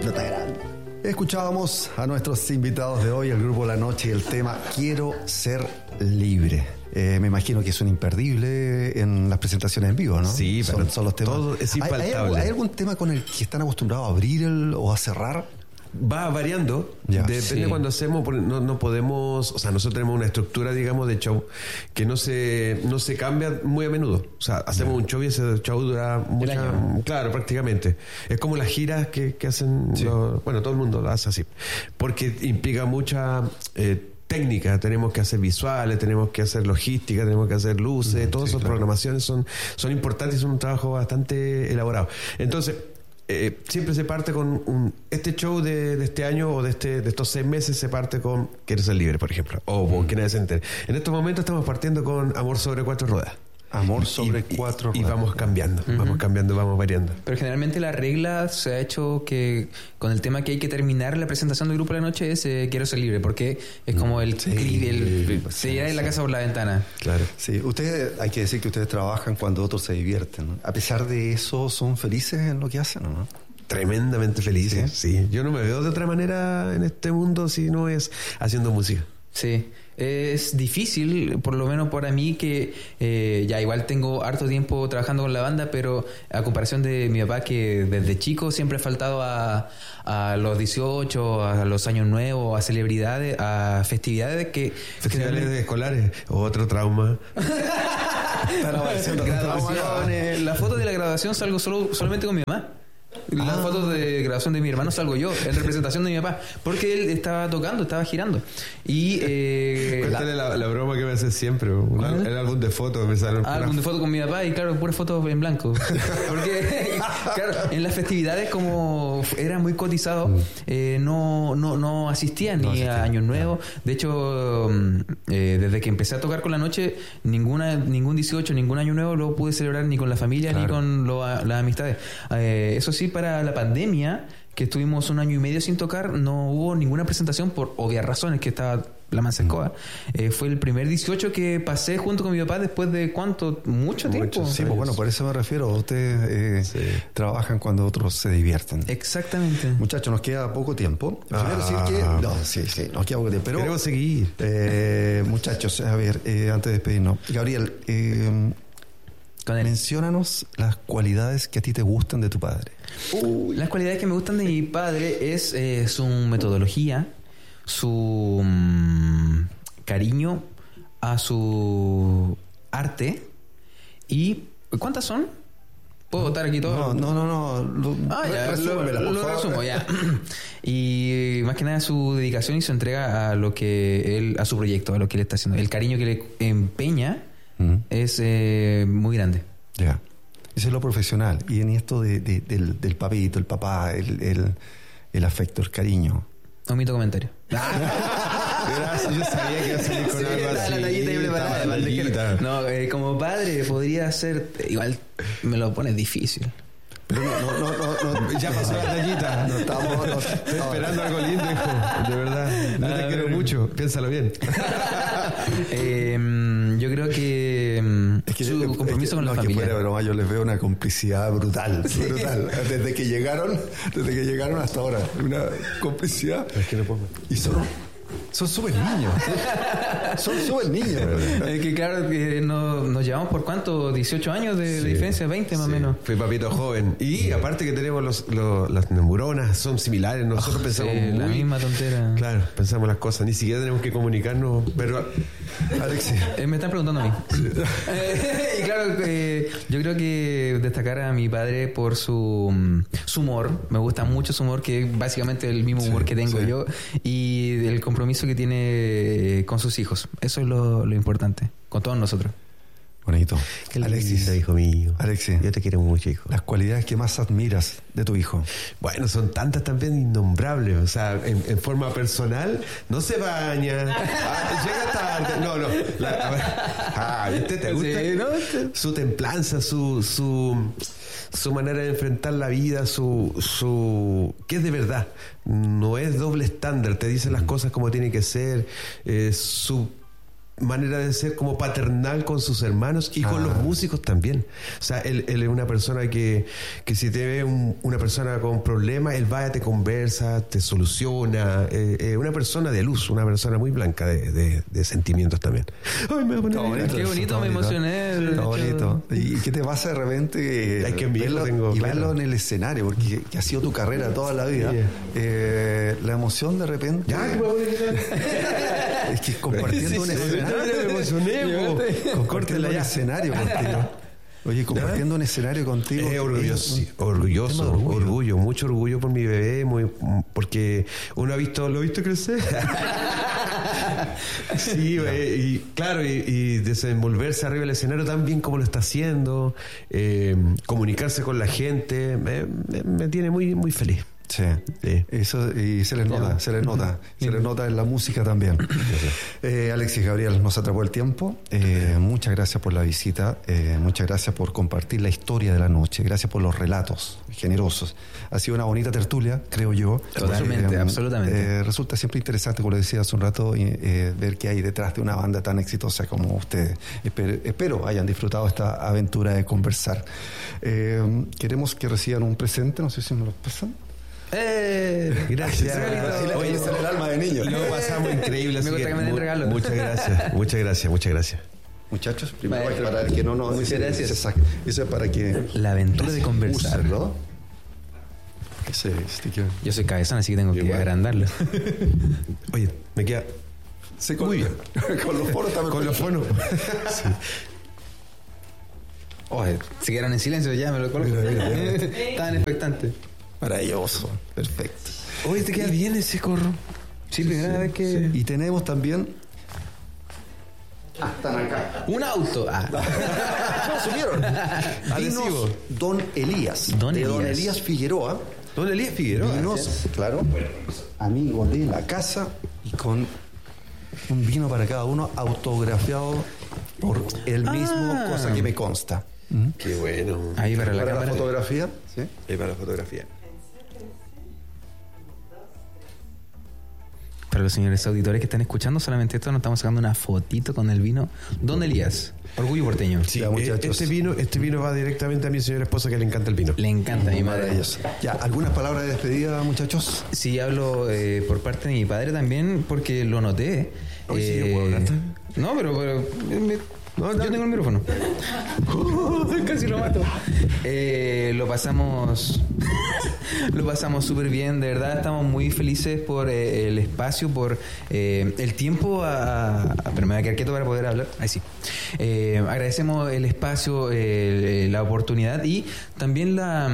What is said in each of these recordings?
anécdota grande. Escuchábamos a nuestros invitados de hoy, el grupo La Noche, y el tema Quiero ser libre. Me imagino que es un imperdible en las presentaciones en vivo, ¿no? Sí, son los temas. Todo es infaltable. ¿Hay algún tema con el que están acostumbrados a abrir o a cerrar? Va variando, depende sí. Cuando hacemos, no podemos, o sea, nosotros tenemos una estructura, digamos, de show que no se cambia muy a menudo. O sea, hacemos un show y ese show dura claro, prácticamente. Es como las giras que hacen, todo el mundo lo hace así, porque implica mucha técnica. Tenemos que hacer visuales, tenemos que hacer logística, tenemos que hacer luces, todas esas programaciones son importantes y son un trabajo bastante elaborado. Entonces, siempre se parte con este show de este año o de estos 6 meses se parte con Quiero ser libre, por ejemplo, o Que nadie se entere. En estos momentos estamos partiendo con Amor sobre 4 ruedas. Amor sobre 4 ruedas. Y vamos cambiando, vamos variando. Pero generalmente la regla se ha hecho que con el tema que hay que terminar la presentación del grupo de la noche es Quiero ser libre, porque es como el se irá de la casa por la ventana. Claro. Sí, hay que decir que ustedes trabajan cuando otros se divierten, ¿no? A pesar de eso, ¿son felices en lo que hacen o no? Tremendamente felices, sí. Yo no me veo de otra manera en este mundo si no es haciendo música. Sí, es difícil, por lo menos para mí, que ya igual tengo harto tiempo trabajando con la banda, pero a comparación de mi papá, que desde chico siempre ha faltado a los 18, a los años nuevos, a celebridades, a festividades que... Festivales escolares, otro trauma. Graduaciones. La foto de la graduación salgo solamente con mi mamá. La foto de grabación de mi hermano salgo yo en representación de mi papá, porque él estaba tocando, estaba girando. Y cuéntale la broma que me hace siempre. El álbum de fotos me sale. Álbum de fotos con mi papá y claro, puras fotos en blanco. Porque claro, en las festividades, como era muy cotizado, no asistía ni a Año Nuevo. De hecho, desde que empecé a tocar con la noche, ningún 18, ningún Año Nuevo lo pude celebrar ni con la familia ni con las amistades. Eso sí, para la pandemia, que estuvimos 1 año y medio sin tocar, no hubo ninguna presentación por obvias razones, que estaba la mansa escoba. Fue el primer 18 que pasé junto con mi papá después de ¿cuánto? Mucho tiempo. Sí, pues bueno, por eso me refiero. Ustedes trabajan cuando otros se divierten. Exactamente. Muchachos, nos queda poco tiempo. Quiero decir que... No, sí, nos queda poco tiempo. Pero queremos seguir. Muchachos, a ver, antes de despedirnos. Gabriel, menciónanos las cualidades que a ti te gustan de tu padre. Las cualidades que me gustan de mi padre es su metodología, su cariño a su arte. ¿Y cuántas son? ¿Puedo votar aquí todo? No. Lo resumo ya. Y más que nada su dedicación y su entrega a a su proyecto, a lo que él está haciendo. El cariño que le empeña es muy grande. Ya. Eso es lo profesional. Y en esto del papito, el papá, el afecto, el cariño. Omito comentario. Gracias, yo sabía que iba a salir con algo así. La tallita y preparada. No, como padre podría ser... Igual me lo pones difícil. Pero no, ya pasó la tallita. Estoy esperando algo lindo, hijo. De verdad. No te quiero mucho. Piénsalo bien. Yo creo que su compromiso con la familia. Fuera broma, yo les veo una complicidad brutal. Desde que llegaron hasta ahora. Una complicidad. Es que no puedo. Y son súper niños. Son súper niños. Es que claro, que nos llevamos por cuánto, 18 años de diferencia, 20 más o menos. Fui papito joven. Y aparte que tenemos las neuronas, son similares. Nosotros pensamos la misma tontera. Claro, pensamos las cosas. Ni siquiera tenemos que comunicarnos. Pero Alexis, me están preguntando a mí. Y claro, yo creo que destacar a mi padre por su humor. Me gusta mucho su humor, que es básicamente el mismo humor que tengo yo. Y el compromiso que tiene con sus hijos. Eso es lo importante, con todos nosotros. Bonito. Alexis, hijo mío. Alexis, yo te quiero mucho, hijo. Las cualidades que más admiras de tu hijo. Bueno, son tantas también innombrables. O sea, en forma personal, no se baña. Llega tarde. No. ¿Viste? ¿Te gusta? Sí, ¿no? Su templanza, su manera de enfrentar la vida, que es de verdad. No es doble estándar. Te dice las cosas como tienen que ser. Su manera de ser como paternal con sus hermanos y con los músicos también. O sea, él es una persona que si te ve una persona con problemas, él va, te conversa, te soluciona. Una persona de luz, una persona muy blanca de sentimientos también. Ay, me voy a poner qué bonito, me emocioné. Está bonito. ¿Y qué te pasa de repente? Hay que enviarlo, verlo en el escenario, porque que ha sido tu carrera toda la vida. La emoción de repente. Es que compartiendo un escenario. Me emocioné, compartiendo un escenario contigo. Oye, compartiendo un escenario contigo. Orgullo, mucho orgullo por mi bebé, porque uno lo ha visto crecer. Sí, y claro, y desenvolverse arriba del escenario tan bien como lo está haciendo, comunicarse con la gente, me tiene muy, muy feliz. Sí. Eso, y se les nota en la música también. Alexis Gabriel, nos atrapó el tiempo. Muchas gracias por la visita, muchas gracias por compartir la historia de la noche, gracias por los relatos generosos. Ha sido una bonita tertulia, creo yo. Totalmente, absolutamente. Resulta siempre interesante, como le decía hace un rato, ver qué hay detrás de una banda tan exitosa como ustedes. Espero hayan disfrutado esta aventura de conversar. Queremos que reciban un presente, no sé si me lo pasan. Gracias. Oye, sale el alma de niño. Lo pasamos increíble. Me gusta que me den regalo. Muchas gracias. Muchachos, primero para el que no nos... Muchas gracias. Eso es para que... La aventura de conversar. Úsalo. Ese sticker. Yo soy cabezón, así que tengo que agrandarlo. Oye, me queda... Muy bien. Con los foros también. Con los foros. Sí. Oye, se quedaron en silencio, ya me lo coloco. Mira. Estaban expectantes. Maravilloso, perfecto. Oye, te queda bien ese gorro. Sí, primera vez que... Y tenemos también... están acá. Un auto. No, subieron. Vinos Don Elías. Don Elías Figueroa. Don Elías Figueroa. Vinos, claro, amigo de la casa y con un vino para cada uno autografiado por él mismo, cosa que me consta. Qué bueno. Ahí para la cámara. Fotografía. Sí. Ahí para la fotografía. Para los señores auditores que están escuchando solamente esto, nos estamos sacando una fotito con el vino Don Elías, orgullo porteño. Sí, ya, muchachos. Este vino va directamente a mi señora esposa, que le encanta el vino. Le encanta a mi madre. Ya, ¿algunas palabras de despedida, muchachos? Sí, hablo por parte de mi padre también, porque lo noté. Sí, yo puedo hablar. No, pero yo tengo el micrófono. Casi lo mato. Lo pasamos súper bien, de verdad estamos muy felices por el espacio, por el tiempo. Pero me voy a quedar quieto para poder hablar. Ahí sí. Agradecemos el espacio, la oportunidad y también la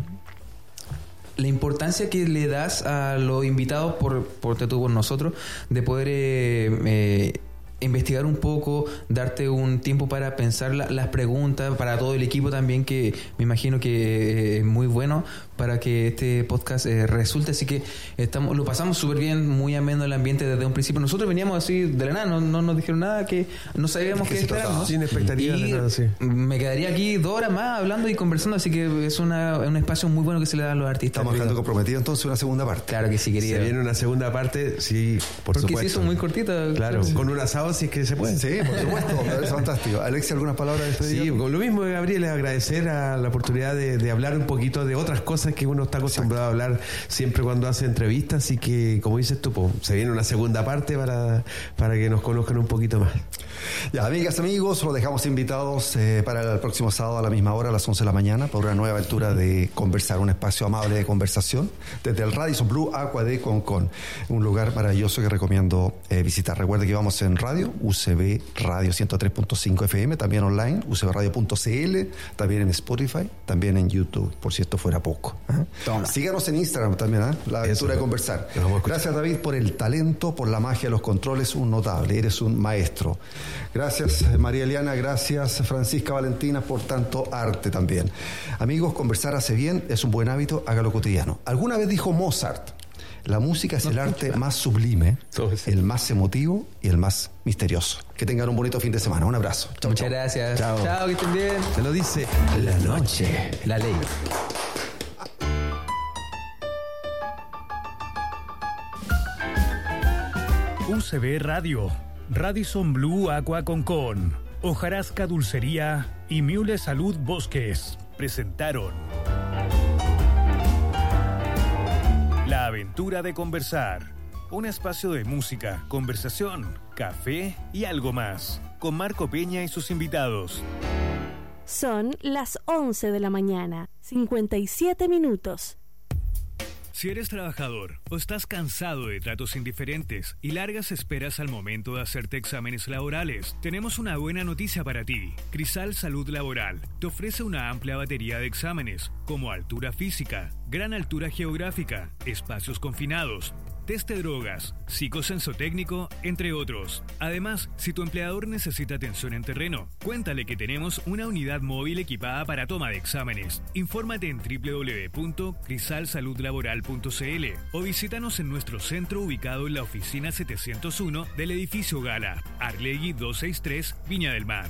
importancia que le das a los invitados por nosotros, de poder investigar un poco, darte un tiempo para pensar las preguntas, para todo el equipo también, que me imagino que es muy bueno para que este podcast resulte. Así que lo pasamos súper bien, muy ameno el ambiente desde un principio. Nosotros veníamos así de la nada, no nos dijeron nada, que no sabíamos qué esperar, ¿no? Sin expectativas de nada, sí. Me quedaría aquí 2 horas más hablando y conversando, así que es un espacio muy bueno que se le da a los artistas. Estamos dejando comprometido entonces una segunda parte. Claro que sí, querido. Se viene una segunda parte, sí, por supuesto. Porque se hizo muy cortita. Claro, con un asado si es que se puede. Sí, por supuesto, es fantástico. Alexia, ¿algunas palabras de despedida? Sí, con lo mismo, Gabriel, agradecer a la oportunidad de hablar un poquito de otras cosas que uno está acostumbrado a hablar siempre cuando hace entrevistas, así que, como dices tú, se viene una segunda parte para que nos conozcan un poquito más. Ya, amigas, amigos, los dejamos invitados para el próximo sábado a la misma hora, a las 11 de la mañana, para una nueva aventura de conversar, un espacio amable de conversación desde el Radisson Blu Aqua de Concón, un lugar maravilloso que recomiendo visitar. Recuerde que vamos en radio, UCB Radio 103.5 FM, también online, ucbradio.cl, también en Spotify, también en YouTube, por si esto fuera poco. Síganos en Instagram también, la aventura de conversar. Gracias, David, por el talento, por la magia de los controles, un notable, eres un maestro. Gracias, María Eliana, gracias, Francisca Valentina, por tanto arte también. Amigos, conversar hace bien, es un buen hábito, hágalo cotidiano. Alguna vez dijo Mozart: la música es el arte más sublime, el más emotivo y el más misterioso. Que tengan un bonito fin de semana. Un abrazo. Chau, muchas gracias. Chao, que estén bien. Se lo dice la noche, la ley. UCB Radio, Radisson Blu Aqua Concón, Hojarasca Dulcería y Miule Salud Bosques presentaron La aventura de conversar, un espacio de música, conversación, café y algo más, con Marco Peña y sus invitados. Son las 11 de la mañana, 57 minutos. Si eres trabajador o estás cansado de tratos indiferentes y largas esperas al momento de hacerte exámenes laborales, tenemos una buena noticia para ti. Crisal Salud Laboral te ofrece una amplia batería de exámenes, como altura física, gran altura geográfica, espacios confinados, test de drogas, psicosensotécnico, entre otros. Además, si tu empleador necesita atención en terreno, cuéntale que tenemos una unidad móvil equipada para toma de exámenes. Infórmate en www.crisalsaludlaboral.cl o visítanos en nuestro centro ubicado en la oficina 701 del edificio Gala, Arlegui 263, Viña del Mar.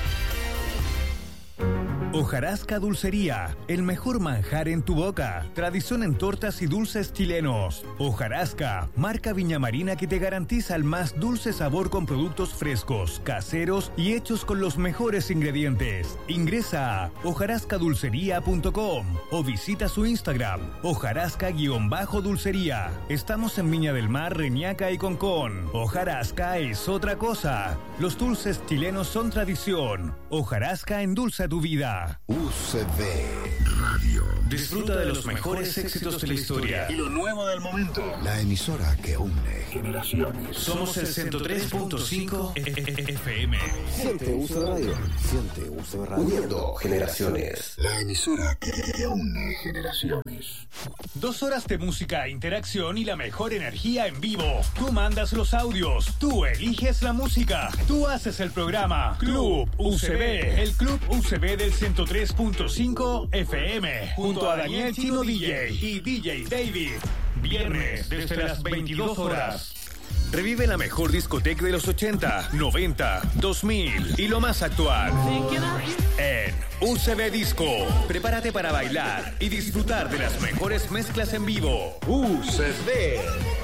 Hojarasca Dulcería, el mejor manjar en tu boca. Tradición en tortas y dulces chilenos. Hojarasca, marca viñamarina que te garantiza el más dulce sabor con productos frescos, caseros y hechos con los mejores ingredientes. Ingresa a hojarascadulcería.com o visita su Instagram, hojarasca_dulcería. Estamos en Viña del Mar, Reñaca y Concón. Hojarasca es otra cosa. Los dulces chilenos son tradición. Hojarasca endulza tu vida. UCB Radio. Disfruta de los mejores éxitos de la historia y lo nuevo del momento. La emisora que une generaciones. Somos el 103.5 FM. Siente UCB Radio. Siente UCB Radio. Uniendo generaciones. La emisora que une generaciones. 2 horas de música, interacción y la mejor energía en vivo. Tú mandas los audios, tú eliges la música, tú haces el programa. Club UCB, el Club UCB del 103.5 FM, junto a Daniel Chino DJ y DJ David. Viernes desde las 22 horas. Revive la mejor discoteca de los 80, 90, 2000 y lo más actual. En UCB Disco, prepárate para bailar y disfrutar de las mejores mezclas en vivo. UCB.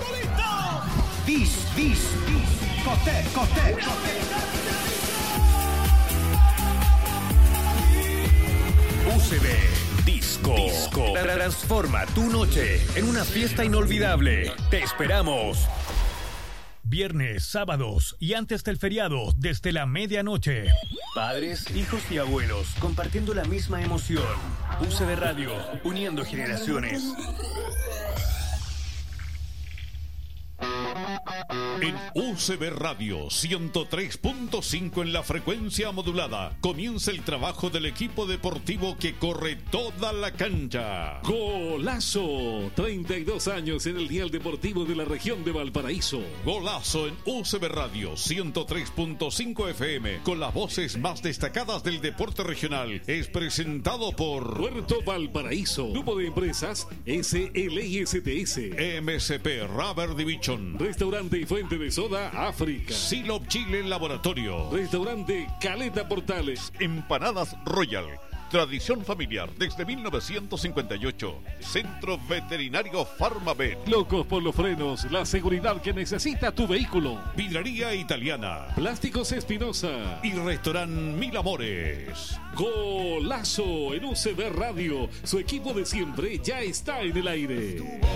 Coté. UCB Disco. Transforma tu noche en una fiesta inolvidable. Te esperamos. Viernes, sábados y antes del feriado desde la medianoche. Padres, hijos y abuelos compartiendo la misma emoción. UCB Radio, uniendo generaciones. En UCB Radio 103.5 en la frecuencia modulada comienza el trabajo del equipo deportivo que corre toda la cancha. Golazo, 32 años en el dial deportivo de la región de Valparaíso. Golazo en UCB Radio 103.5 FM con las voces más destacadas del deporte regional. Es presentado por Puerto Valparaíso, Grupo de Empresas SLISTS, MSP Rubber Division, Restaurante y Fuente de Soda África, Silop Chile Laboratorio, Restaurante Caleta Portales, Empanadas Royal, tradición familiar desde 1958, Centro Veterinario Farmavet, Locos por los Frenos, la seguridad que necesita tu vehículo, Vidrería Italiana, Plásticos Espinosa y Restaurant Mil Amores. Golazo en UCB Radio, su equipo de siempre ya está en el aire.